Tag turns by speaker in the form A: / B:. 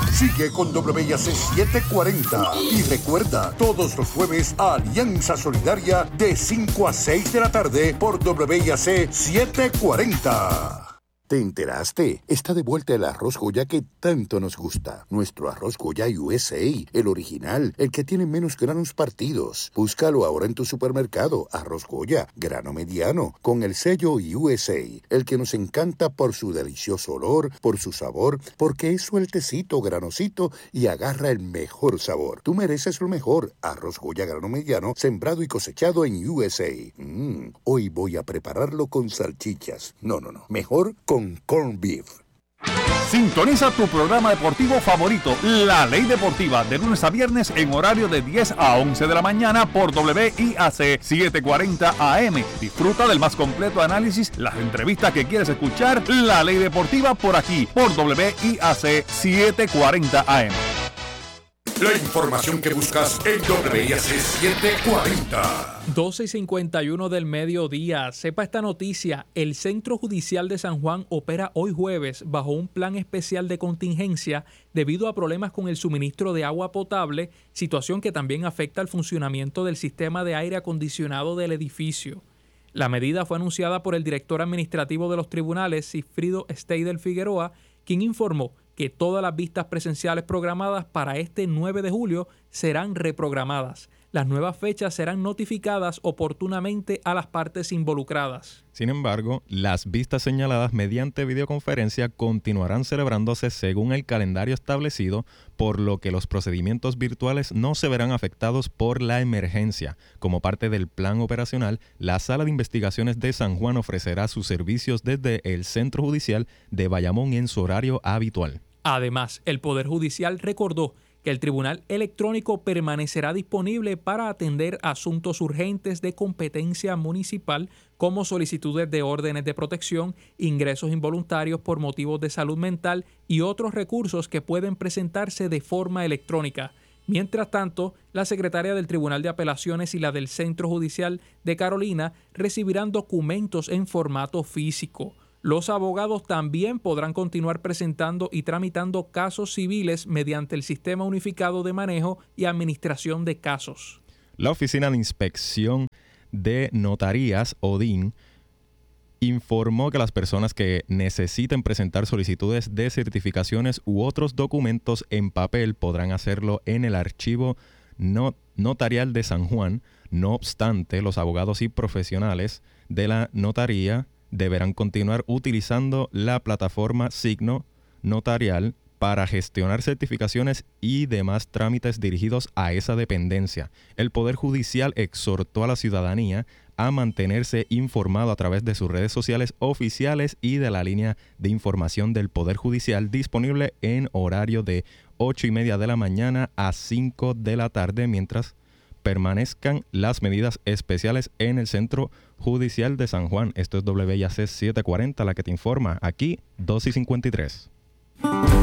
A: Sigue con WIAC 740. Y recuerda, todos los jueves, Alianza Solidaria de 5 a 6 de la tarde por WIAC 740. ¿Te enteraste? Está de vuelta el arroz Goya que tanto nos gusta. Nuestro arroz Goya USA, el original, el que tiene menos granos partidos. Búscalo ahora en tu supermercado. Arroz Goya, grano mediano, con el sello USA. El que nos encanta por su delicioso olor, por su sabor, porque es sueltecito, granosito y agarra el mejor sabor. Tú mereces lo mejor. Arroz Goya, grano mediano, sembrado y cosechado en USA. Hoy voy a prepararlo con salchichas. No. Mejor con corned beef.
B: Sintoniza tu programa deportivo favorito, La Ley Deportiva, de lunes a viernes en horario de 10 a 11 de la mañana por WIAC 740 AM. Disfruta del más completo análisis, las entrevistas que quieres escuchar. La Ley Deportiva por aquí, por WIAC 740 AM.
A: La información que buscas en WIAC 740.
C: 12:51 del mediodía. Sepa esta noticia. El Centro Judicial de San Juan opera hoy jueves bajo un plan especial de contingencia debido a problemas con el suministro de agua potable, situación que también afecta el funcionamiento del sistema de aire acondicionado del edificio. La medida fue anunciada por el director administrativo de los tribunales, Sigfrido Steidel Figueroa, quien informó que todas las vistas presenciales programadas para este 9 de julio serán reprogramadas. Las nuevas fechas serán notificadas oportunamente a las partes involucradas.
D: Sin embargo, las vistas señaladas mediante videoconferencia continuarán celebrándose según el calendario establecido, por lo que los procedimientos virtuales no se verán afectados por la emergencia. Como parte del plan operacional, la Sala de Investigaciones de San Juan ofrecerá sus servicios desde el Centro Judicial de Bayamón en su horario habitual.
C: Además, el Poder Judicial recordó que el Tribunal Electrónico permanecerá disponible para atender asuntos urgentes de competencia municipal como solicitudes de órdenes de protección, ingresos involuntarios por motivos de salud mental y otros recursos que pueden presentarse de forma electrónica. Mientras tanto, la secretaria del Tribunal de Apelaciones y la del Centro Judicial de Carolina recibirán documentos en formato físico. Los abogados también podrán continuar presentando y tramitando casos civiles mediante el Sistema Unificado de Manejo y Administración de Casos.
D: La Oficina de Inspección de Notarías, ODIN, informó que las personas que necesiten presentar solicitudes de certificaciones u otros documentos en papel podrán hacerlo en el archivo notarial de San Juan. No obstante, los abogados y profesionales de la notaría deberán continuar utilizando la plataforma Signo Notarial para gestionar certificaciones y demás trámites dirigidos a esa dependencia. El Poder Judicial exhortó a la ciudadanía a mantenerse informado a través de sus redes sociales oficiales y de la línea de información del Poder Judicial disponible en horario de 8:30 de la mañana a 5 de la tarde, mientras permanezcan las medidas especiales en el Centro Judicial de San Juan. Esto es WIAC 740, la que te informa. Aquí, 2:53.